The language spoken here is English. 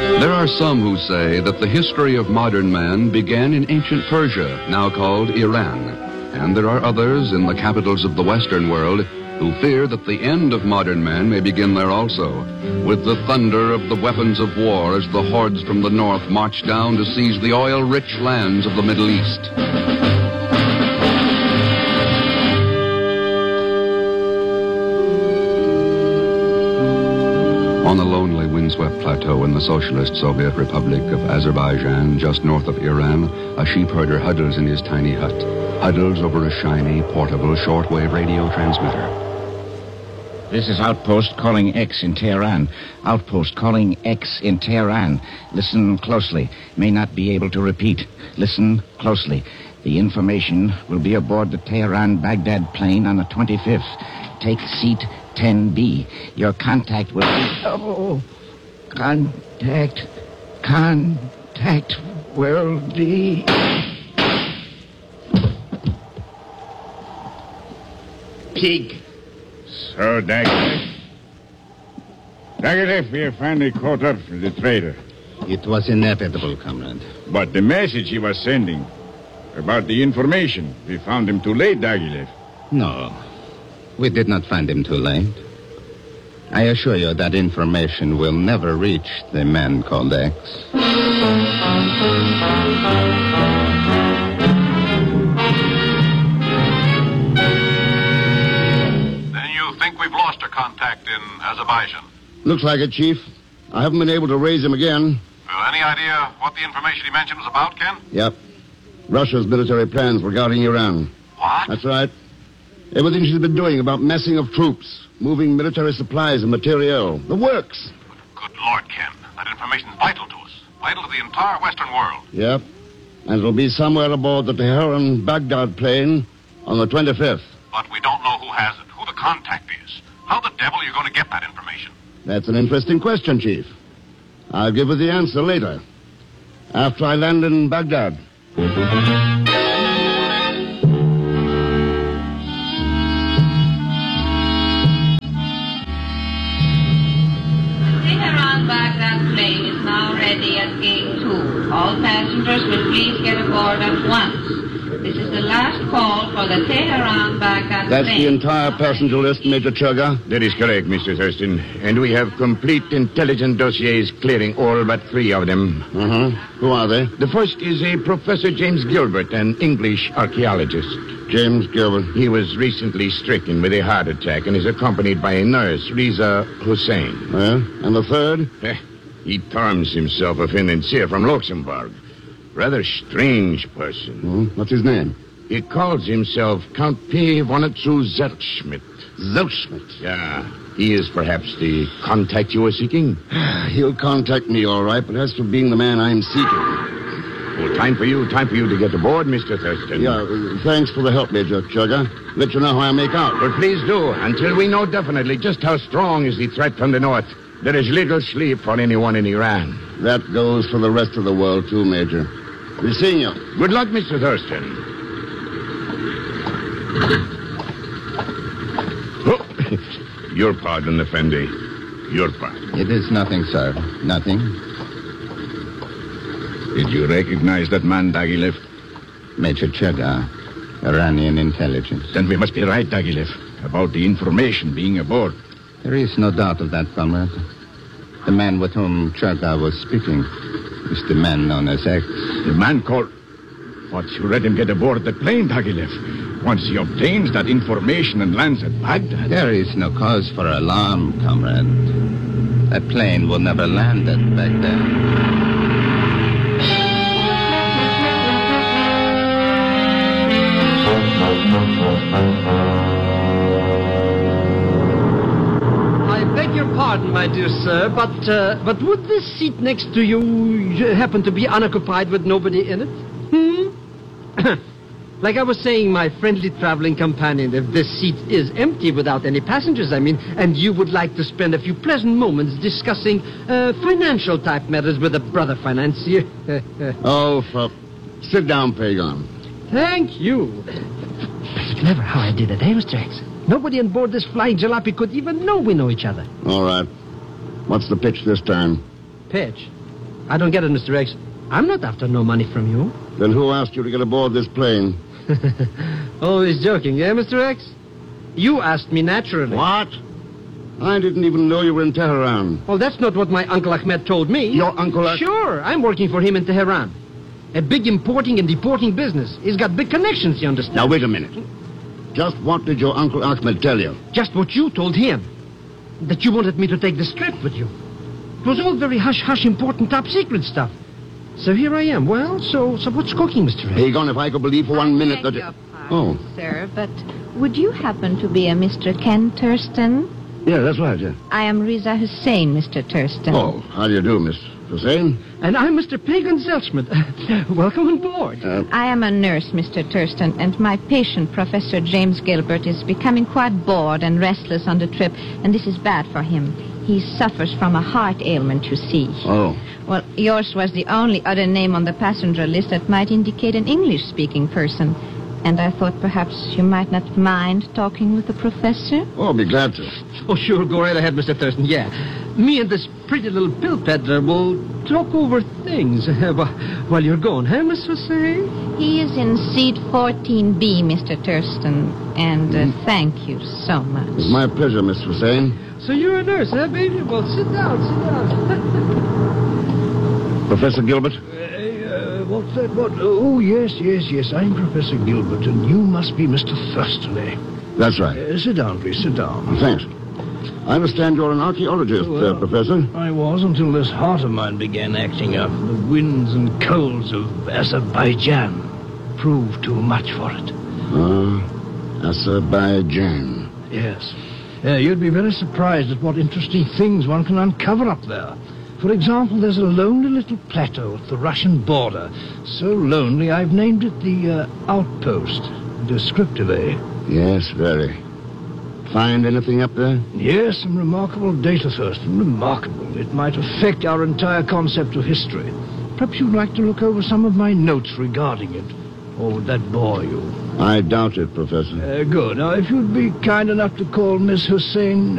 There are some who say that the history of modern man began in ancient Persia, now called Iran. And there are others in the capitals of the Western world who fear that the end of modern man may begin there also, with the thunder of the weapons of war as the hordes from the north march down to seize the oil-rich lands of the Middle East. On a lonely, windswept plateau in the Socialist Soviet Republic of Azerbaijan, just north of Iran, a sheepherder huddles in his tiny hut, huddles over a shiny, portable, shortwave radio transmitter. This is Outpost calling X in Tehran. Outpost calling X in Tehran. Listen closely. May not be able to repeat. Listen closely. The information will be aboard the Tehran-Baghdad plane on the 25th. Take seat 10B. Your contact will be... Oh, contact will be... Pig. So, Dagilev, we have finally caught up with the traitor. It was inevitable, comrade. But the message he was sending about the information, we found him too late, Dagilev. No, we did not find him too late. I assure you that information will never reach the man called X. Contact in Azerbaijan. Looks like it, Chief. I haven't been able to raise him again. Well, any idea what the information he mentioned was about, Ken? Yep. Russia's military plans regarding Iran. What? That's right. Everything she's been doing about massing of troops, moving military supplies and materiel. The works. Good Lord, Ken. That information is vital to us. Vital to the entire Western world. Yep. And it'll be somewhere aboard the Tehran-Baghdad plane on the 25th. But we don't know who has it, who the contact is. How the devil are you going to get that information? That's an interesting question, Chief. I'll give you the answer later. After I land in Baghdad. Tehran-Baghdad plane is now ready at gate 2. All passengers will please get aboard at once. This is the last call for the Tehran-Baghdad plane. That's the entire passenger list, Major Chugga? That is correct, Mr. Thurston. And we have complete intelligence dossiers clearing all but 3 of them. Who are they? The first is a Professor James Gilbert, an English archaeologist. James Gilbert. He was recently stricken with a heart attack and is accompanied by a nurse, Riza Hussein. Well, and the third? He terms himself a financier from Luxembourg. Rather strange person. What's his name? He calls himself Count P. Vonatsu Zerschmidt. Zerschmidt? Yeah. He is perhaps the contact you are seeking? He'll contact me, all right, but as for being the man I'm seeking... Well, time for you to get aboard, Mr. Thurston. Yeah, thanks for the help, Major Chugga. Let you know how I make out. But please do, until we know definitely just how strong is the threat from the north. There is little sleep for anyone in Iran. That goes for the rest of the world, too, Major. Be seeing you. Good luck, Mr. Thurston. Oh, your pardon, Effendi. Your pardon. It is nothing, sir. Nothing. Did you recognize that man, Dagilev? Major Chugga, Iranian intelligence. Then we must be right, Dagilev, about the information being aboard. There is no doubt of that, comrade. The man with whom Chugga was speaking is the man known as X. The man called... Once you let him get aboard the plane, Dagilev. Once he obtains that information and lands at Baghdad... There is no cause for alarm, comrade. That plane will never land at Baghdad. Pardon, my dear sir, but would this seat next to you happen to be unoccupied with nobody in it? Like I was saying, my friendly traveling companion, if this seat is empty without any passengers, and you would like to spend a few pleasant moments discussing financial type matters with a brother financier. Sit down, Pagan. Thank you. Pretty clever how I did it, eh, Mr. X? Nobody on board this flying jalopy could even know we know each other. All right. What's the pitch this time? Pitch? I don't get it, Mr. X. I'm not after no money from you. Then who asked you to get aboard this plane? Always joking, yeah, Mr. X? You asked me naturally. What? I didn't even know you were in Tehran. Well, that's not what my Uncle Ahmed told me. Your Uncle Ahmed? Sure, I'm working for him in Tehran. A big importing and deporting business. He's got big connections, you understand? Now, wait a minute. Just what did your Uncle Ahmed tell you? Just what you told him. That you wanted me to take this trip with you. It was all very hush-hush, important, top-secret stuff. So here I am. Well, so what's cooking, Mr. X? Egon, if I could believe for 1 minute that... Oh, sir, but would you happen to be a Mr. Ken Thurston? Yeah, that's right, yeah. I am Riza Hussein, Mr. Thurston. Oh, how do you do, Miss Hussein? And I'm Mr. Pagan Zelschmidt. Welcome on board. I am a nurse, Mr. Thurston, and my patient, Professor James Gilbert, is becoming quite bored and restless on the trip, and this is bad for him. He suffers from a heart ailment, you see. Oh. Well, yours was the only other name on the passenger list that might indicate an English-speaking person. And I thought perhaps you might not mind talking with the professor? Oh, I'll be glad to. Oh, sure, go right ahead, Mr. Thurston, yeah. Me and this pretty little pill peddler will talk over things while you're gone, huh, Miss Hussein? He is in seat 14B, Mr. Thurston, and thank you so much. It's my pleasure, Miss Hussein. So you're a nurse, huh, baby? Well, sit down. Professor Gilbert? What's that? What? Oh, yes. I'm Professor Gilbert, and you must be Mr. Thurston, eh? That's right. Sit down, please. Sit down. Thanks. I understand you're an archaeologist, Professor. I was until this heart of mine began acting up. The winds and colds of Azerbaijan proved too much for it. Azerbaijan. Yes. You'd be very surprised at what interesting things one can uncover up there. For example, there's a lonely little plateau at the Russian border. So lonely, I've named it the Outpost. Descriptive, eh? Yes, very. Find anything up there? Yes, some remarkable data, Thurston. Remarkable. It might affect our entire concept of history. Perhaps you'd like to look over some of my notes regarding it. Or would that bore you? I doubt it, Professor. Good. Now, if you'd be kind enough to call Miss Hussein